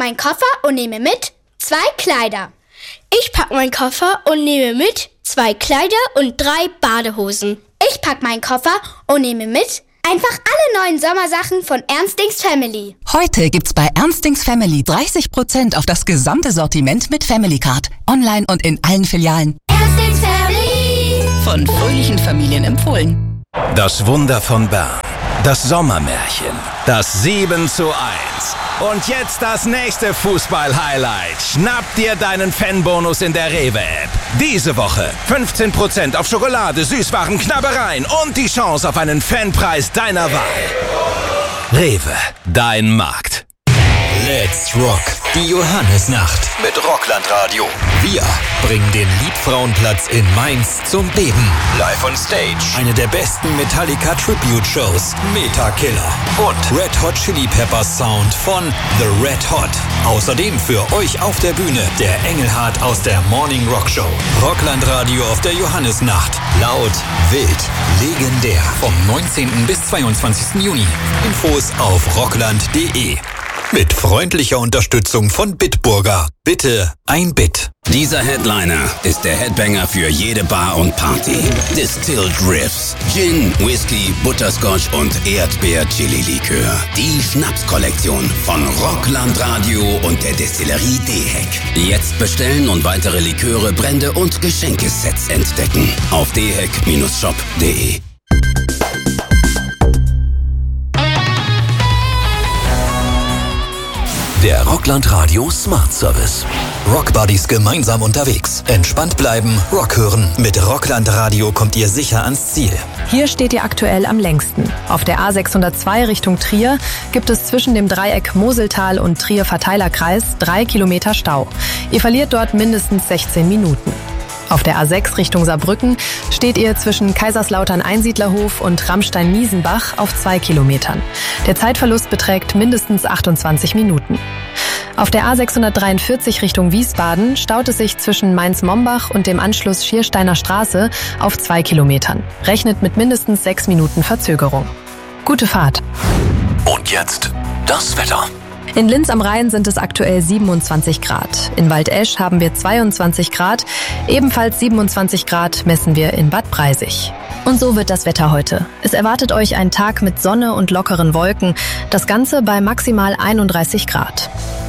meinen Koffer und nehme mit 2 Kleider. Ich pack meinen Koffer und nehme mit 2 Kleider und 3 Badehosen. Ich pack meinen Koffer und nehme mit einfach alle neuen Sommersachen von Ernstings Family. Heute gibt's bei Ernstings Family 30% auf das gesamte Sortiment mit Family Card. Online und in allen Filialen. Ernstings Family. Von fröhlichen Familien empfohlen. Das Wunder von Bern. Das Sommermärchen. Das 7:1. Und jetzt das nächste Fußball-Highlight. Schnapp dir deinen Fanbonus in der Rewe-App. Diese Woche 15% auf Schokolade, Süßwaren, Knabbereien und die Chance auf einen Fanpreis deiner Wahl. Rewe, dein Markt. Let's Rock, die Johannesnacht mit Rocklandradio. Wir bringen den Liedfrauenplatz in Mainz zum Beben. Live on Stage, eine der besten Metallica Tribute Shows, Metakiller und Red Hot Chili Peppers Sound von The Red Hot. Außerdem für euch auf der Bühne der Engelhardt aus der Morning Rock Show. Rocklandradio auf der Johannesnacht. Laut, wild, legendär. Vom 19. bis 22. Juni. Infos auf rockland.de. Mit freundlicher Unterstützung von Bitburger. Bitte ein Bit. Dieser Headliner ist der Headbanger für jede Bar und Party. Distilled Riffs, Gin, Whisky, Butterscotch und Erdbeer-Chili-Likör. Die Schnapskollektion von Rocklandradio und der Destillerie Deheck. Jetzt bestellen und weitere Liköre, Brände und Geschenkesets entdecken. Auf deheck-shop.de. Der Rocklandradio Smart Service. Rockbuddies gemeinsam unterwegs. Entspannt bleiben, Rock hören. Mit Rocklandradio kommt ihr sicher ans Ziel. Hier steht ihr aktuell am längsten. Auf der A602 Richtung Trier gibt es zwischen dem Dreieck Moseltal und Trier-Verteilerkreis 3 Kilometer Stau. Ihr verliert dort mindestens 16 Minuten. Auf der A6 Richtung Saarbrücken steht ihr zwischen Kaiserslautern-Einsiedlerhof und Rammstein-Miesenbach auf 2 Kilometern. Der Zeitverlust beträgt mindestens 28 Minuten. Auf der A643 Richtung Wiesbaden staut es sich zwischen Mainz-Mombach und dem Anschluss Schiersteiner Straße auf 2 Kilometern. Rechnet mit mindestens 6 Minuten Verzögerung. Gute Fahrt. Und jetzt das Wetter. In Linz am Rhein sind es aktuell 27 Grad. In Waldesch haben wir 22 Grad. Ebenfalls 27 Grad messen wir in Bad Breisig. Und so wird das Wetter heute. Es erwartet euch ein Tag mit Sonne und lockeren Wolken. Das Ganze bei maximal 31 Grad.